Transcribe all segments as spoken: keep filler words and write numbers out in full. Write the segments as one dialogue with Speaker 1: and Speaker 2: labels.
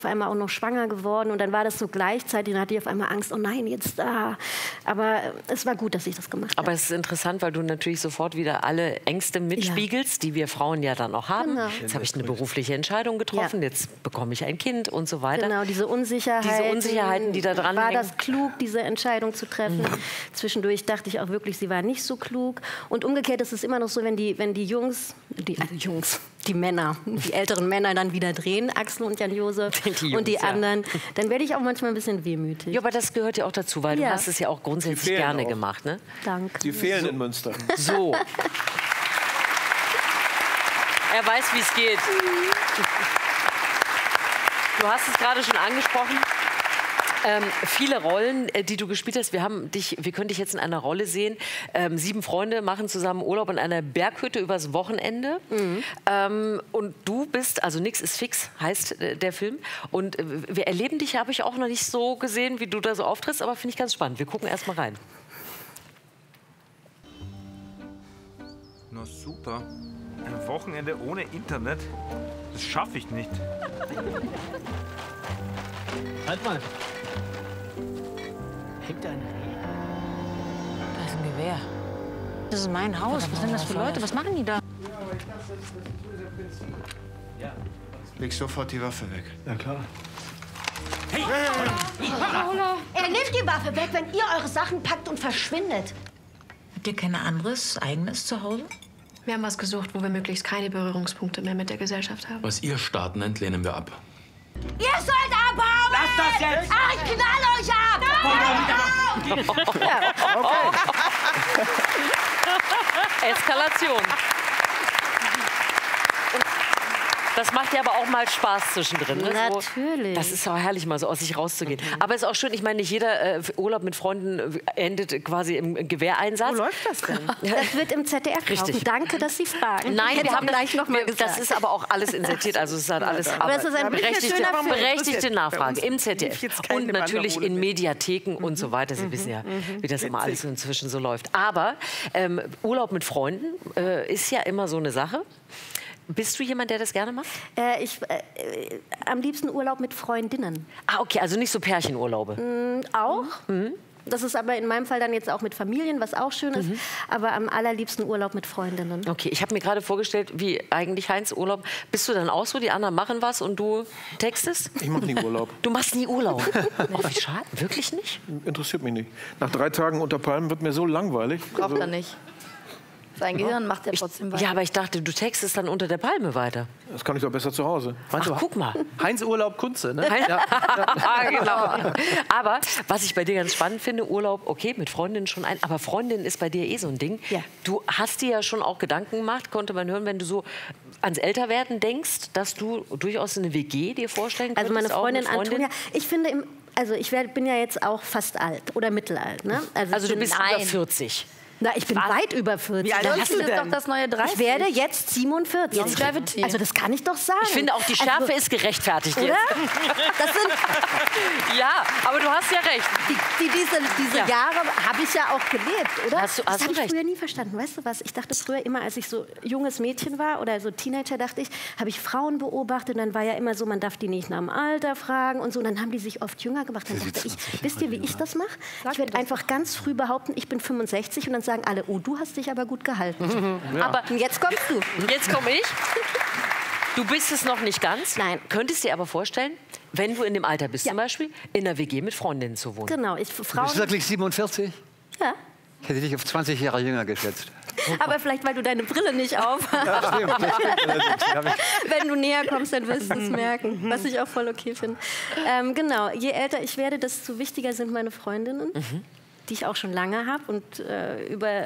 Speaker 1: auf einmal auch noch schwanger geworden und dann war das so gleichzeitig, dann hatte ich auf einmal Angst, oh nein, jetzt da. Aber es war gut, dass ich das gemacht habe.
Speaker 2: Aber es ist interessant, weil du natürlich sofort wieder alle Ängste mitspiegelst, ja. die wir Frauen ja dann auch haben. Genau. Jetzt habe ich eine berufliche Entscheidung getroffen, ja. jetzt bekomme ich ein Kind und so weiter.
Speaker 1: Genau, diese Unsicherheiten,
Speaker 2: diese Unsicherheiten, die da dran
Speaker 1: war
Speaker 2: hängen.
Speaker 1: das klug, diese Entscheidung zu treffen? Mhm. Zwischendurch dachte ich auch wirklich, sie war nicht so klug. Und umgekehrt ist es immer noch so, wenn die, wenn die Jungs, die also Jungs, die Männer, die älteren Männer dann wieder drehen, Axel und Jan-Josef Jungs, und die anderen, ja. dann werde ich auch manchmal ein bisschen wehmütig.
Speaker 2: Ja, aber das gehört ja auch dazu, weil ja. du hast es ja auch grundsätzlich gerne auch. gemacht. Ne?
Speaker 1: Danke.
Speaker 3: Die fehlen
Speaker 2: so.
Speaker 3: in Münster.
Speaker 2: So. Er weiß, wie es geht. Du hast es gerade schon angesprochen. Ähm, viele Rollen, äh, die du gespielt hast. Wir haben dich, wir können dich jetzt in einer Rolle sehen. Ähm, sieben Freunde machen zusammen Urlaub in einer Berghütte übers Wochenende. Mhm. Ähm, und du bist, also nix ist fix, heißt äh, der Film. Und äh, wir erleben dich, habe ich auch noch nicht so gesehen, wie du da so auftrittst, aber finde ich ganz spannend. Wir gucken erst mal rein.
Speaker 4: Na super. Ein Wochenende ohne Internet? Das schaffe ich nicht.
Speaker 5: Halt mal. Hängt da ein Reh?
Speaker 6: Da ist ein Gewehr. Das ist mein Haus. Was sind das für Leute? Was machen die da?
Speaker 3: Leg sofort die Waffe weg.
Speaker 5: Ja, klar.
Speaker 7: Hey! Er legt die Waffe weg, wenn ihr eure Sachen packt und verschwindet.
Speaker 6: Habt ihr kein anderes, eigenes Zuhause?
Speaker 8: Wir haben was gesucht, wo wir möglichst keine Berührungspunkte mehr mit der Gesellschaft haben.
Speaker 9: Was ihr Staat nennt, lehnen wir ab.
Speaker 7: Ihr sollt abhauen!
Speaker 4: Lass das jetzt!
Speaker 7: Ach, ich knall euch ab!
Speaker 2: Okay. Eskalation. Das macht ja aber auch mal Spaß zwischendrin. Ne?
Speaker 1: Natürlich.
Speaker 2: So, das ist auch herrlich, mal so aus sich rauszugehen. Mhm. Aber es ist auch schön, ich meine, nicht jeder äh, Urlaub mit Freunden endet quasi im Gewehreinsatz.
Speaker 1: Wo läuft das denn? Das wird im Z D F laufen. Danke, dass Sie fragen.
Speaker 2: Nein, wir haben
Speaker 1: gleich noch mal
Speaker 2: gesagt. Das ist aber auch alles insertiert. Also es ist halt alles
Speaker 1: aber es ist ein
Speaker 2: berechtigte, berechtigte Nachfrage im Z D F. Und natürlich in Mediatheken und so weiter. Sie wissen ja, wie das immer alles inzwischen so läuft. Aber ähm, Urlaub mit Freunden äh, ist ja immer so eine Sache. Bist du jemand, der das gerne macht?
Speaker 1: Äh, ich, äh, am liebsten Urlaub mit Freundinnen.
Speaker 2: Ah, okay, also nicht so Pärchenurlaube.
Speaker 1: Mm, auch. Mhm. Das ist aber in meinem Fall dann jetzt auch mit Familien, was auch schön ist. Mhm. Aber am allerliebsten Urlaub mit Freundinnen.
Speaker 2: Okay, ich habe mir gerade vorgestellt, wie eigentlich Heinz Urlaub. Bist du dann auch so, die anderen machen was und du textest?
Speaker 3: Ich mache nie Urlaub.
Speaker 2: Du machst nie Urlaub? Oh, wie schade. Wirklich nicht?
Speaker 3: Interessiert mich nicht. Nach drei Tagen unter Palmen wird mir so langweilig.
Speaker 10: Braucht
Speaker 3: also
Speaker 10: er nicht. Sein Gehirn macht er trotzdem weiter.
Speaker 2: Ja, aber ich dachte, du textest dann unter der Palme weiter.
Speaker 3: Das kann ich doch besser zu Hause.
Speaker 2: Ach, guck mal.
Speaker 5: Heinz Urlaub Kunze, ne?
Speaker 2: Ja. Ja, genau. Aber was ich bei dir ganz spannend finde, Urlaub, okay, mit Freundinnen schon ein, aber Freundin ist bei dir eh so ein Ding.
Speaker 1: Ja.
Speaker 2: Du hast dir ja schon auch Gedanken gemacht, konnte man hören, wenn du so ans Älterwerden denkst, dass du durchaus eine W G dir vorstellen könntest.
Speaker 1: Also meine Freundin,
Speaker 2: Freundin
Speaker 1: Antonia, ich finde, im, also ich werd, bin ja jetzt auch fast alt oder mittelalt. Ne?
Speaker 2: Also, also du bist
Speaker 1: nein.
Speaker 2: über vierzig.
Speaker 1: Na, ich bin Was? weit über vierzig.
Speaker 10: Wie alt bist du denn? Doch das neue dreißig.
Speaker 1: Ich werde jetzt siebenundvierzig.
Speaker 10: Jetzt
Speaker 1: also das kann ich doch sagen.
Speaker 2: Ich finde auch die Schärfe also, ist gerechtfertigt
Speaker 1: oder?
Speaker 2: jetzt.
Speaker 1: Das sind
Speaker 2: ja, aber du hast ja recht.
Speaker 1: Die, die, diese diese ja. Jahre habe ich ja auch gelebt, oder?
Speaker 2: Hast du, hast
Speaker 1: das habe ich
Speaker 2: recht.
Speaker 1: früher nie verstanden. Weißt du was? Ich dachte früher immer, als ich so junges Mädchen war oder so Teenager, dachte ich, habe ich Frauen beobachtet. Und dann war ja immer so, man darf die nicht nach dem Alter fragen und so. Und dann haben die sich oft jünger gemacht. Dann dachte ich, wisst ihr, wie ich das mache? Ich werde einfach ganz früh behaupten, ich bin fünfundsechzig und dann sagen alle, oh, du hast dich aber gut gehalten.
Speaker 2: Ja.
Speaker 1: Aber jetzt kommst du.
Speaker 2: Jetzt komme ich. Du bist es noch nicht ganz.
Speaker 1: Nein.
Speaker 2: Könntest dir aber vorstellen, wenn du in dem Alter bist,
Speaker 1: ja.
Speaker 2: zum Beispiel, in einer W G mit Freundinnen zu wohnen.
Speaker 1: Genau. Ich, Frauen
Speaker 5: du bist wirklich siebenundvierzig?
Speaker 1: Ja.
Speaker 5: Ich hätte dich auf zwanzig Jahre jünger geschätzt.
Speaker 1: Aber vielleicht, weil du deine Brille nicht auf hast.
Speaker 5: Ja, stimmt, das stimmt.
Speaker 1: Wenn du näher kommst, dann wirst du es merken. Was ich auch voll okay finde. Ähm, genau. Je älter ich werde, desto wichtiger sind meine Freundinnen. Mhm. Die ich auch schon lange habe und äh, über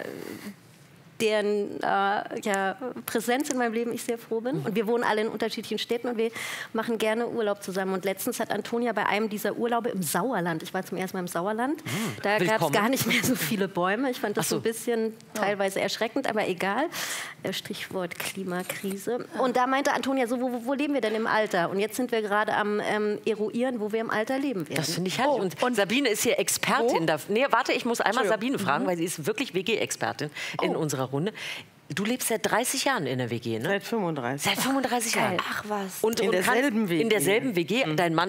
Speaker 1: deren äh, ja, Präsenz in meinem Leben ich sehr froh bin. Und wir wohnen alle in unterschiedlichen Städten und wir machen gerne Urlaub zusammen. Und letztens hat Antonia bei einem dieser Urlaube im Sauerland, ich war zum ersten Mal im Sauerland, mhm. da gab es gar nicht mehr so viele Bäume. Ich fand das so ein bisschen teilweise erschreckend, aber egal. Stichwort Klimakrise. Und da meinte Antonia so, wo, wo leben wir denn im Alter? Und jetzt sind wir gerade am ähm, eruieren, wo wir im Alter leben werden.
Speaker 2: Das finde ich herrlich. Oh. Und, und Sabine ist hier Expertin. Oh. Da, nee, warte, ich muss einmal Sabine fragen, mhm. weil sie ist wirklich W G-Expertin oh. in unserer Runde. Du lebst seit dreißig Jahren in der W G, ne?
Speaker 11: Seit fünfunddreißig.
Speaker 2: Seit fünfunddreißig Jahren.
Speaker 10: Ach was.
Speaker 2: Und,
Speaker 11: in
Speaker 2: und
Speaker 11: derselben W G.
Speaker 2: In derselben W G. Mhm. Dein Mann